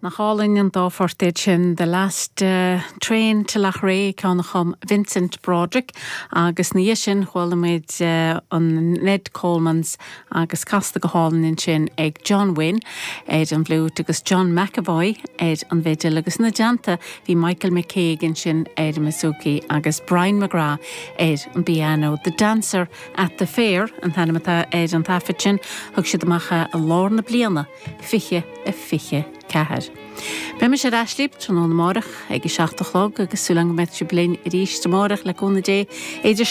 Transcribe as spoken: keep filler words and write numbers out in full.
Nach hálinn an dáfortéid sin the last uh, train to Lachré cánacham Vincent Broderick agus níos sin chhuiile méid uh, an Ned Colemans agus casta go hálinn in sin ag John Wynne éid an bhlút agus John McAvoy éid an bhéidir agus na deanta hí Michael McCaig in sin éid Masuki agus Brian McGrath éid an piano. The Dancer at the Fair an thanamata éid an tafit sin thug siad amacha a lár na bliana fiche a fiche cahar. Be me sé ráslíb tún ón mórach ag i seachtach log agus súlang met si blin i ríist mórach le cúna dé éidir